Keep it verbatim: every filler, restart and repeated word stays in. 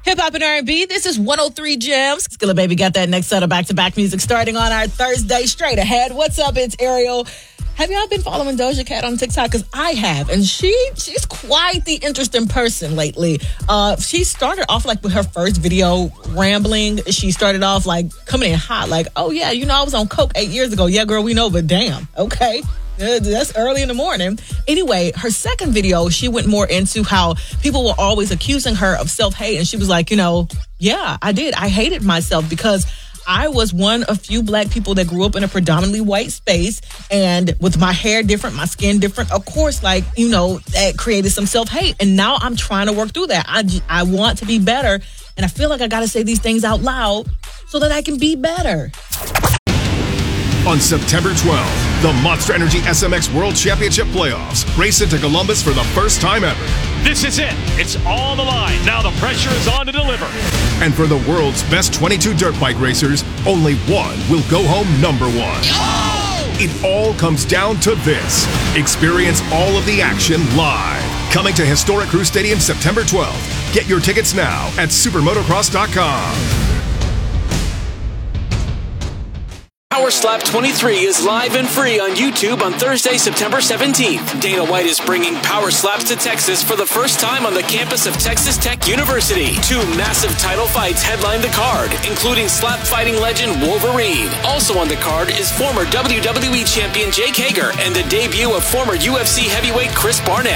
Hip Hop and R and B. This is one oh three Gems. Skilla Baby got that next set of back-to-back music starting on our Thursday straight ahead. What's up? It's Ariel. Have y'all been following Doja Cat on TikTok? Because I have, and she she's quite the interesting person lately. Uh, she started off like with her first video rambling. She started off like coming in hot, like, oh yeah, you know, I was on coke eight years ago. Yeah, girl, we know, but damn, okay. Uh, That's early in the morning. Anyway, her second video, she went more into how people were always accusing her of self-hate. And she was like, you know, yeah, I did. I hated myself because I was one of few black people that grew up in a predominantly white space, and with my hair different, my skin different, of course, like, you know, that created some self-hate. And now I'm trying to work through that. I, I want to be better, and I feel like I got to say these things out loud so that I can be better. On September twelfth, the Monster Energy S M X World Championship Playoffs race into Columbus for the first time ever. This is it. It's all the line. Now the pressure is on to deliver. And for the world's best twenty-two dirt bike racers, only one will go home number one. Oh! It all comes down to this. Experience all of the action live. Coming to historic Crew Stadium September twelfth. Get your tickets now at supermotocross dot com. Power Slap twenty-three is live and free on YouTube on Thursday, September seventeenth. Dana White is bringing Power Slaps to Texas for the first time on the campus of Texas Tech University. Two massive title fights headline the card, including slap fighting legend Wolverine. Also on the card is former W W E champion Jake Hager and the debut of former U F C heavyweight Chris Barnett.